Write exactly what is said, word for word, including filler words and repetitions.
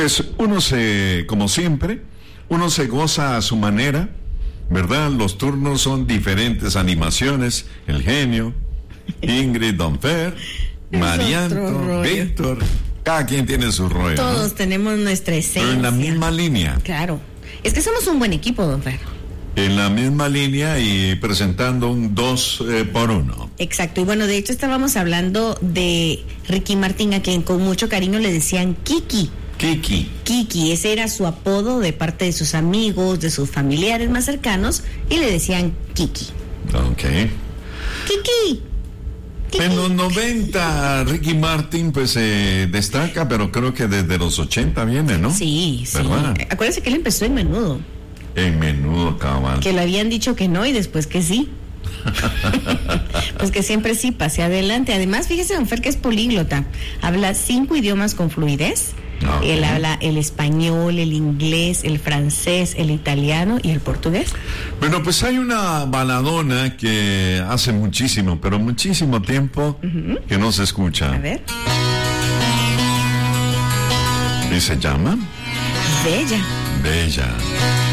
Pues uno se, como siempre, uno se goza a su manera, ¿verdad? Los turnos son diferentes animaciones, el genio, Ingrid, Don Fer, Marianto, Víctor, cada quien tiene su rollo. Todos, ¿no? Tenemos nuestra esencia. Pero en la misma línea. Claro, es que somos un buen equipo, Don Fer. En la misma línea y presentando un dos eh, por uno. Exacto, y bueno, de hecho estábamos hablando de Ricky Martin, a quien con mucho cariño le decían Kiki. Kiki. Kiki, ese era su apodo de parte de sus amigos, de sus familiares más cercanos, y le decían Kiki. Ok. Kiki. Kiki. En los noventa, Ricky Martin pues se eh, destaca, pero creo que desde los ochenta viene, ¿no? Sí, sí. ¿Verdad? Acuérdense que él empezó en Menudo. En Menudo, cabal. Que le habían dicho que no y después que sí. Pues que siempre sí, pase adelante. Además, fíjese, Don Fer, que es políglota. Habla cinco idiomas con fluidez. Okay. Él habla el español, el inglés, el francés, el italiano y el portugués. Bueno, pues hay una baladona que hace muchísimo, pero muchísimo tiempo uh-huh. que no se escucha. A ver. ¿Y se llama? Bella. Bella.